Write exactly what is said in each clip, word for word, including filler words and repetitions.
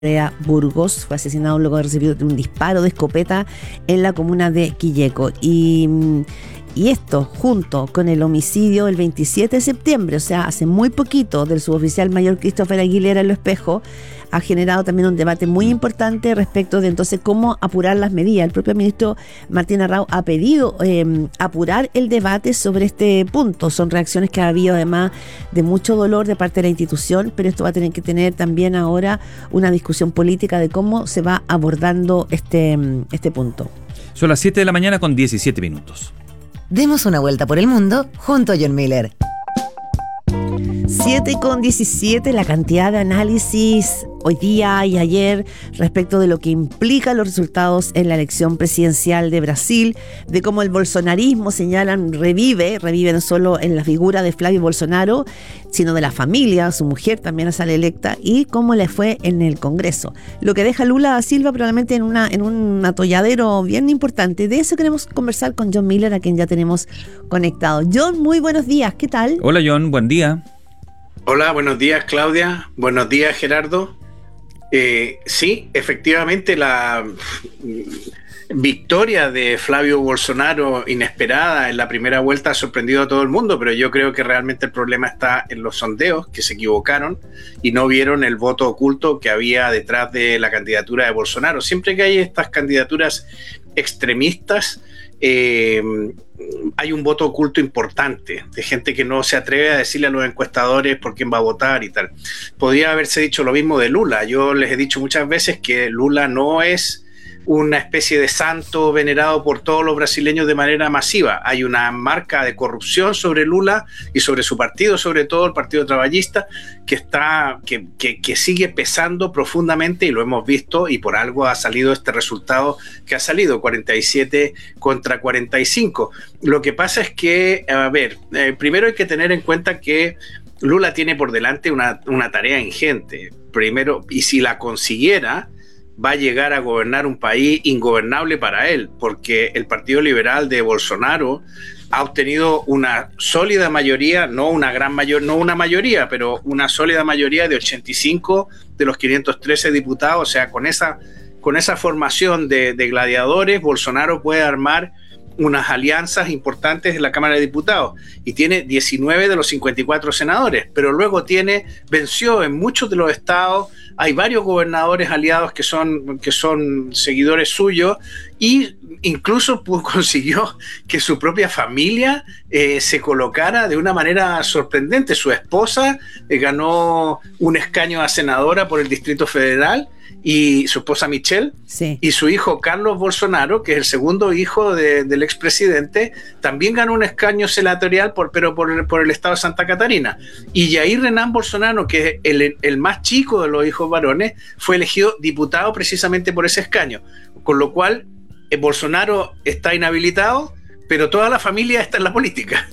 Burgos. Fue asesinado luego de recibir un disparo de escopeta en la comuna de Quilleco. Y, y esto, junto con el homicidio del veintisiete de septiembre, o sea, hace muy poquito, del suboficial mayor Christopher Aguilera en Lo Espejo, ha generado también un debate muy importante respecto de entonces cómo apurar las medidas. El propio ministro Martín Arrau ha pedido eh, apurar el debate sobre este punto. Son reacciones que ha habido además de mucho dolor de parte de la institución, pero esto va a tener que tener también ahora una discusión política de cómo se va abordando este, este punto. Son las siete de la mañana con diecisiete minutos. Demos una vuelta por el mundo junto a John Miller. siete con diecisiete, la cantidad de análisis hoy día y ayer respecto de lo que implican los resultados en la elección presidencial de Brasil, de cómo el bolsonarismo, señalan, revive, revive no solo en la figura de Flavio Bolsonaro, sino de la familia, su mujer también sale electa, y cómo le fue en el Congreso. Lo que deja Lula da Silva probablemente en, una, en un atolladero bien importante. De eso queremos conversar con John Miller, a quien ya tenemos conectado. John, muy buenos días, ¿qué tal? Hola John, buen día. Hola, buenos días Claudia, buenos días Gerardo. Eh, sí, efectivamente la victoria de Flavio Bolsonaro inesperada en la primera vuelta ha sorprendido a todo el mundo, pero yo creo que realmente el problema está en los sondeos, que se equivocaron y no vieron el voto oculto que había detrás de la candidatura de Bolsonaro. Siempre que hay estas candidaturas extremistas, eh, hay un voto oculto importante de gente que no se atreve a decirle a los encuestadores por quién va a votar y tal. Podría haberse dicho lo mismo de Lula. Yo les he dicho muchas veces que Lula no es una especie de santo venerado por todos los brasileños de manera masiva. Hay una marca de corrupción sobre Lula y sobre su partido, sobre todo el Partido Trabajista, que está, que, que, que sigue pesando profundamente, y lo hemos visto, y por algo ha salido este resultado que ha salido, cuarenta y siete contra cuarenta y cinco. Lo que pasa es que, a ver, eh, primero hay que tener en cuenta que Lula tiene por delante una, una tarea ingente. Primero, y si la consiguiera, va a llegar a gobernar un país ingobernable para él, porque el Partido Liberal de Bolsonaro ha obtenido una sólida mayoría, no una gran mayor, no una mayoría, pero una sólida mayoría de ochenta y cinco de los quinientos trece diputados. O sea, con esa, con esa formación de, de gladiadores, Bolsonaro puede armar unas alianzas importantes en la Cámara de Diputados, y tiene diecinueve de los cincuenta y cuatro senadores, pero luego tiene, venció en muchos de los estados. Hay varios gobernadores aliados que son, que son seguidores suyos, y incluso consiguió que su propia familia eh, se colocara de una manera sorprendente. Su esposa eh, ganó un escaño a senadora por el Distrito Federal, y su esposa Michelle, sí. Y su hijo Carlos Bolsonaro, que es el segundo hijo de, del expresidente, también ganó un escaño senatorial, por, pero por el, por el estado de Santa Catarina. Y Jair Renan Bolsonaro, que es el, el más chico de los hijos varones, fue elegido diputado precisamente por ese escaño. Con lo cual, eh, Bolsonaro está inhabilitado, pero toda la familia está en la política,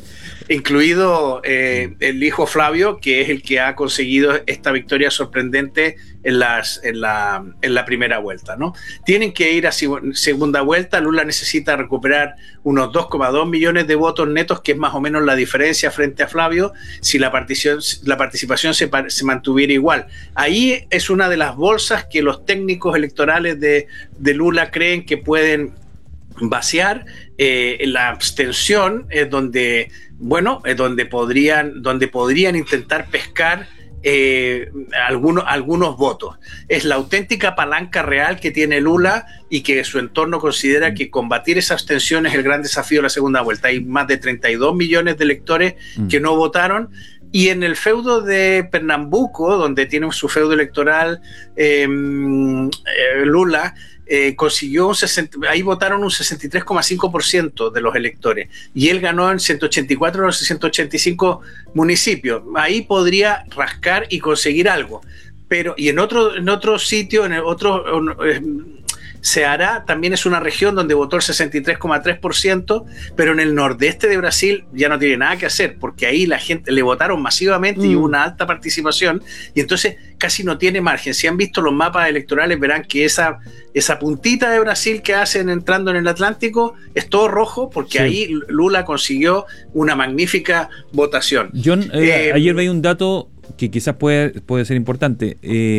incluido eh, el hijo Flavio, que es el que ha conseguido esta victoria sorprendente en, las, en, la, en la primera vuelta, ¿no? Tienen que ir a segunda vuelta. Lula necesita recuperar unos dos coma dos millones de votos netos, que es más o menos la diferencia frente a Flavio, si la participación, la participación se, se mantuviera igual. Ahí es una de las bolsas que los técnicos electorales de, de Lula creen que pueden vaciar. Eh, la abstención es donde, bueno, es donde podrían, donde podrían intentar pescar eh, algunos, algunos votos. Es la auténtica palanca real que tiene Lula, y que su entorno considera que combatir esa abstención es el gran desafío de la segunda vuelta. Hay más de treinta y dos millones de electores mm. que no votaron. Y en el feudo de Pernambuco, donde tiene su feudo electoral eh, eh, Lula, eh, consiguió un sesenta, ahí votaron un sesenta y tres coma cinco por ciento de los electores, y él ganó en ciento ochenta y cuatro de los ciento ochenta y cinco municipios. Ahí podría rascar y conseguir algo. Pero, y en otro, en otro sitio, en el otro... Eh, Ceará también es una región donde votó el sesenta y tres coma tres por ciento, pero en el nordeste de Brasil ya no tiene nada que hacer, porque ahí la gente le votaron masivamente mm. y hubo una alta participación, y entonces casi no tiene margen. Si han visto los mapas electorales, verán que esa, esa puntita de Brasil que hacen entrando en el Atlántico es todo rojo, porque sí. ahí Lula consiguió una magnífica votación. John, eh, eh, ayer veía un dato que quizás puede, puede ser importante. Eh,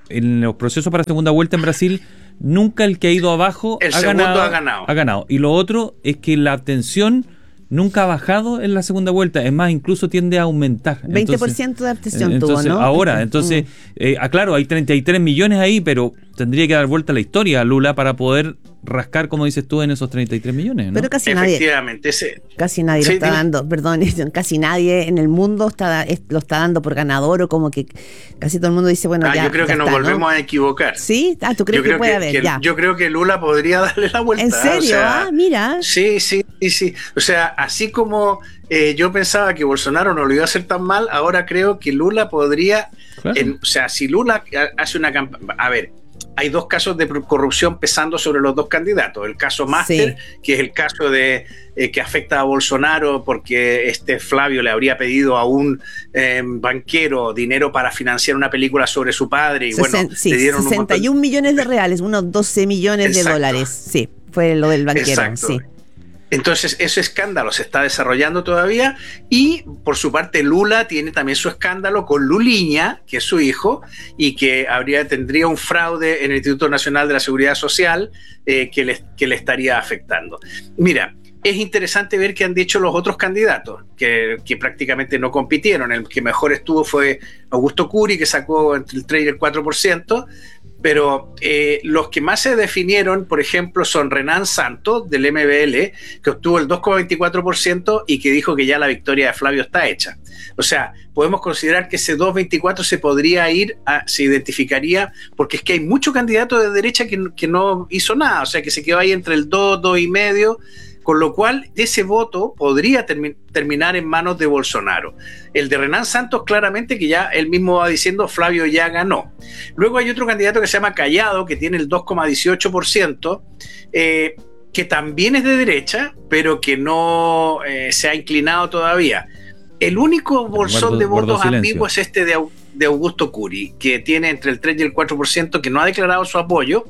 en los procesos para segunda vuelta en Brasil, nunca el que ha ido abajo el ha, segundo ganado, ha ganado. ha ganado. Y lo otro es que la abstención nunca ha bajado en la segunda vuelta, es más, incluso tiende a aumentar. veinte por ciento de abstención entonces, tuvo, ¿no? Ahora, entonces, mm. eh, aclaro, hay treinta y tres millones ahí, pero tendría que dar vuelta la historia a Lula para poder rascar, como dices tú, en esos treinta y tres millones, ¿no? Pero casi nadie, efectivamente, ese, casi nadie sí, lo está dime. dando, perdón, casi nadie en el mundo está lo está dando por ganador, o como que casi todo el mundo dice, bueno, ah, ya, yo creo ya que nos está, volvemos ¿no? a equivocar. ¿Sí? Ah, ¿tú crees yo que puede que, haber? Que, ya. Yo creo que Lula podría darle la vuelta. ¿En serio? O sea, ah, mira. Sí, sí, sí, sí. O sea, así como eh, yo pensaba que Bolsonaro no lo iba a hacer tan mal, ahora creo que Lula podría, claro. en, o sea, si Lula hace una campaña, a ver, hay dos casos de corrupción pesando sobre los dos candidatos. El caso Master, sí. que es el caso de eh, que afecta a Bolsonaro porque este Flavio le habría pedido a un eh, banquero dinero para financiar una película sobre su padre y Sesen, bueno, sí, le dieron sesenta y un un montón... millones de reales, unos doce millones Exacto. de dólares. Sí, fue lo del banquero. Exacto. Sí. Entonces ese escándalo se está desarrollando todavía y por su parte Lula tiene también su escándalo con Luliña, que es su hijo, y que habría, tendría un fraude en el Instituto Nacional de la Seguridad Social eh, que, le, que le estaría afectando. Mira, es interesante ver qué han dicho los otros candidatos, que, que prácticamente no compitieron. El que mejor estuvo fue Augusto Curi, que sacó entre el tres y el cuatro por ciento, pero eh, los que más se definieron, por ejemplo, son Renan Santos, del M B L, que obtuvo el dos coma veinticuatro por ciento y que dijo que ya la victoria de Flavio está hecha. O sea, podemos considerar que ese dos coma veinticuatro se podría ir, a, se identificaría, porque es que hay muchos candidatos de derecha que, que no hizo nada, o sea, que se quedó ahí entre el dos, dos y medio, con lo cual ese voto podría termi- terminar en manos de Bolsonaro. El de Renan Santos, claramente, que ya él mismo va diciendo, Flavio ya ganó. Luego hay otro candidato que se llama Callado, que tiene el dos coma dieciocho por ciento, eh, que también es de derecha, pero que no eh, se ha inclinado todavía. El único bolsón guardo, de votos ambiguos es este de, de Augusto Curi, que tiene entre el tres y el cuatro por ciento, que no ha declarado su apoyo,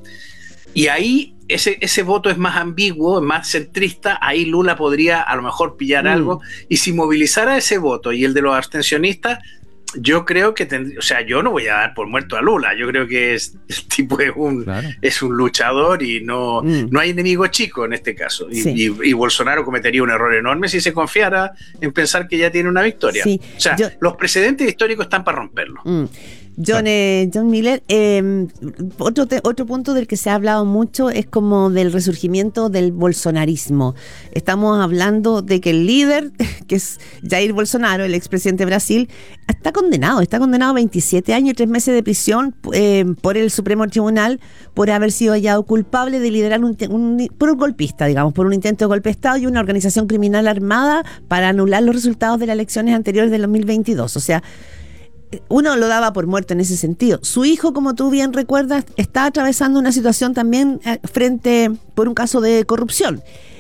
y ahí ese, ese voto es más ambiguo, es más centrista, ahí Lula podría a lo mejor pillar mm. algo, y si movilizara ese voto y el de los abstencionistas, yo creo que tendría, o sea, yo no voy a dar por muerto a Lula, yo creo que es, el tipo es un, claro. es un luchador y no, mm. no hay enemigo chico en este caso, y, sí. y, y Bolsonaro cometería un error enorme si se confiara en pensar que ya tiene una victoria. Sí. O sea, yo, los precedentes históricos están para romperlo. Mm. John, eh, John Miller, eh, otro, te, otro punto del que se ha hablado mucho es como del resurgimiento del bolsonarismo. Estamos hablando de que el líder, que es Jair Bolsonaro, el expresidente de Brasil, está condenado, está condenado a veintisiete años y tres meses de prisión eh, por el Supremo Tribunal por haber sido hallado culpable de liderar un, un, por un golpista, digamos, por un intento de golpe de Estado y una organización criminal armada para anular los resultados de las elecciones anteriores del dos mil veintidós. O sea, uno lo daba por muerto en ese sentido. Su hijo, como tú bien recuerdas, está atravesando una situación también frente por un caso de corrupción.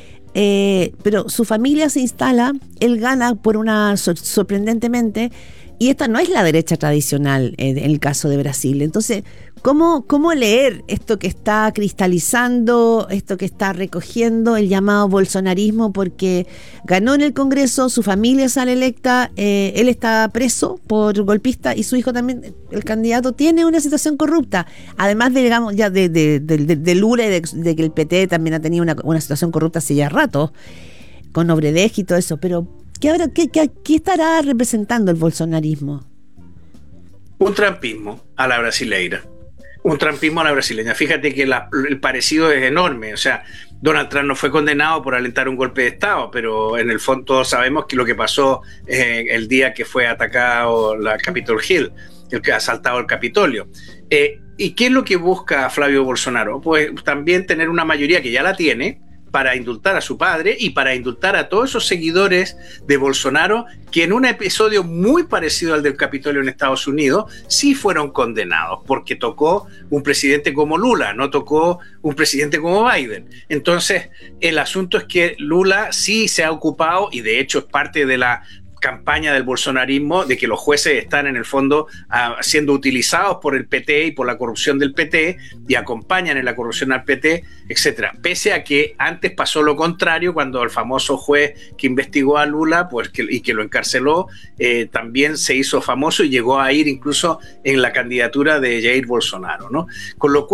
Eh, pero su familia se instala, él gana por una sorprendentemente, y esta no es la derecha tradicional eh, en el caso de Brasil. Entonces, ¿cómo, cómo leer esto que está cristalizando, esto que está recogiendo el llamado bolsonarismo? Porque ganó en el Congreso, su familia sale electa, eh, él está preso por golpista y su hijo también, el candidato, tiene una situación corrupta. Además de, digamos, ya de, de, de, de, de Lula y de, de que el P T también ha tenido una, una situación corrupta hace ya rato, con Obredech y todo eso. Pero ¿qué, habrá, qué, qué, qué estará representando el bolsonarismo? Un trampismo a la brasileira. Un trampismo a la brasileña. Fíjate que la, el parecido es enorme. O sea, Donald Trump no fue condenado por alentar un golpe de Estado, pero en el fondo todos sabemos que lo que pasó eh, el día que fue atacado la Capitol Hill, el que ha asaltado el Capitolio. Eh, ¿Y qué es lo que busca Flavio Bolsonaro? Pues también tener una mayoría que ya la tiene, para indultar a su padre y para indultar a todos esos seguidores de Bolsonaro que en un episodio muy parecido al del Capitolio en Estados Unidos sí fueron condenados, porque tocó un presidente como Lula, no tocó un presidente como Biden. Entonces, el asunto es que Lula sí se ha ocupado, y de hecho es parte de la campaña del bolsonarismo de que los jueces están en el fondo uh, siendo utilizados por el P T y por la corrupción del P T y acompañan en la corrupción al P T, etcétera. Pese a que antes pasó lo contrario cuando el famoso juez que investigó a Lula pues, que, y que lo encarceló eh, también se hizo famoso y llegó a ir incluso en la candidatura de Jair Bolsonaro, ¿no? Con lo cual